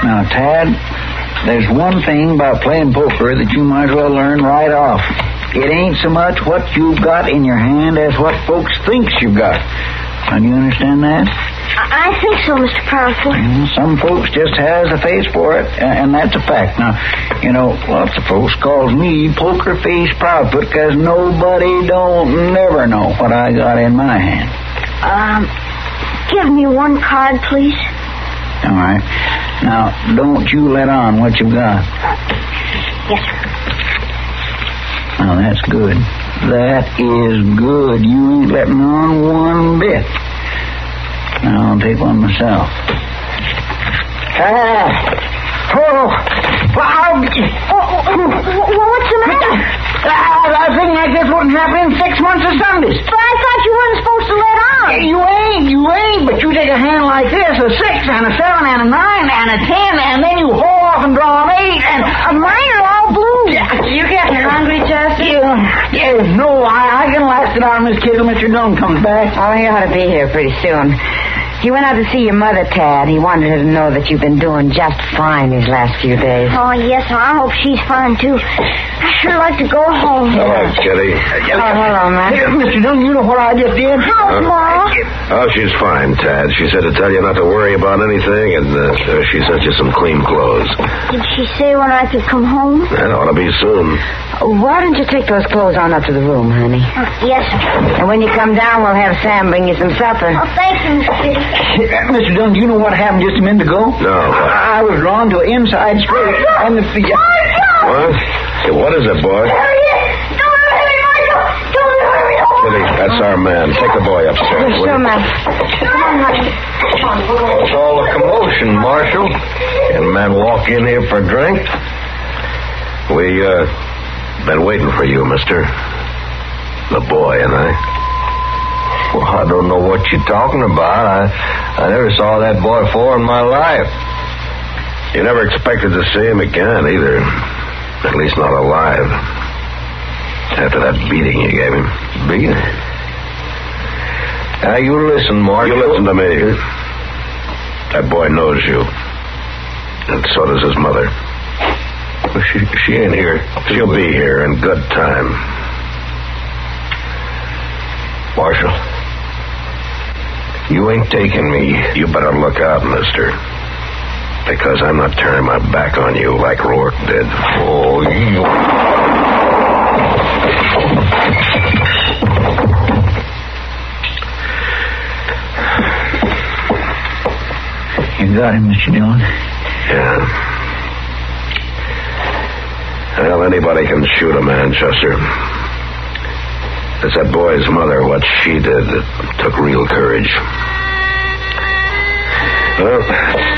Now, Tad, there's one thing about playing poker that you might as well learn right off. It ain't so much what you've got in your hand as what folks thinks you've got. Now, do you understand that? I think so, Mr. Proudfoot. Some folks just has a face for it, and that's a fact. Now, lots of folks calls me Poker Face Proudfoot because nobody don't never know what I got in my hand. Give me one card, please. All right. Now, don't you let on what you've got. Yes, sir. Now, that's good. That is good. You ain't letting on one bit. Now, I'll take one myself. What's the matter? I think like this wouldn't happen in 6 months of Sundays. But I thought you weren't supposed to let on. You ain't. But you take a hand like this, a 6 and a 7 and a 9 and a 10, and then you haul off and draw an 8, and mine are all blue. You getting hungry, Chester? Yeah, no, I can last it out, Miss Kittle, Mr. Dunn comes back. Oh, he ought to be here pretty soon. He went out to see your mother, Tad. He wanted her to know that you've been doing just fine these last few days. Oh, yes, I hope she's fine, too. I sure like to go home. Hello, Kitty. Oh, hello, man. Here, Mr. Dunn, you know what I just did? How, Ma? Oh, she's fine, Tad. She said to tell you not to worry about anything, and she sent you some clean clothes. Did she say when I could come home? That ought to be soon. Why don't you take those clothes on up to the room, honey? Yes, sir. And when you come down, we'll have Sam bring you some supper. Oh, thank you, Miss Kitty. Mr. Dunn, do you know what happened just a minute ago? No. I was drawn to an inside straight, and the... What? Hey, what is it, boy? Kitty, that's our man. Take the boy upstairs. will Sure, you? ma'am. What's all the commotion, Marshal? Can men walk in here for a drink? We, been waiting for you, mister. The boy and I. Well, I don't know what you're talking about. I never saw that boy before in my life. You never expected to see him again, either. At least not alive. After that beating you gave him. Beating? Now, you listen, Mark. You listen to me. That boy knows you. And so does his mother. Well, she ain't here. She'll be here in good time. Marshal, you ain't taking me. You better look out, mister. Because I'm not turning my back on you like Rourke did. Oh, you... You got him, Mr. Dillon. Yeah. Well, anybody can shoot a man, Chester. It's that boy's mother, what she did, that took real courage. Well,